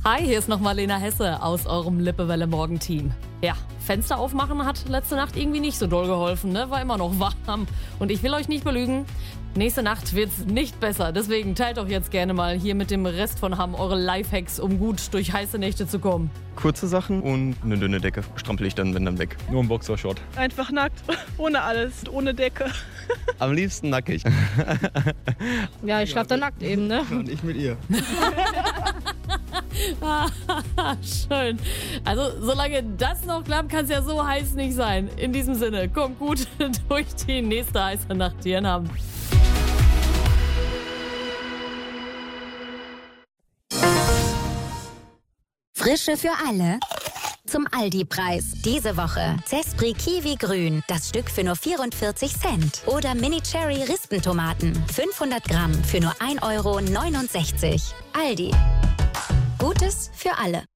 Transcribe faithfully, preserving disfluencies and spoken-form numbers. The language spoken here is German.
Hi, hier ist nochmal Lena Hesse aus eurem Lippewelle-Morgen-Team. Ja, Fenster aufmachen hat letzte Nacht irgendwie nicht so doll geholfen, ne? War immer noch warm. Und ich will euch nicht belügen, nächste Nacht wird's nicht besser. Deswegen teilt doch jetzt gerne mal hier mit dem Rest von Hamm eure Lifehacks, um gut durch heiße Nächte zu kommen. Kurze Sachen und eine dünne Decke. Strampel ich dann, wenn dann weg. Nur ein Boxershort. Einfach nackt, ohne alles, ohne Decke. Am liebsten nackig. Ja, ich schlafe da nackt eben, ne? Und ich mit ihr. Schön. Also, solange das noch klappt, kann es ja so heiß nicht sein. In diesem Sinne, kommt gut durch die nächste heiße Nacht hier in Hamm. Frische für alle. Zum Aldi-Preis. Diese Woche Zespri Kiwi Grün, das Stück für nur vierundvierzig Cent. Oder Mini Cherry Rispentomaten, fünfhundert Gramm für nur ein Euro neunundsechzig. Aldi. Gutes für alle.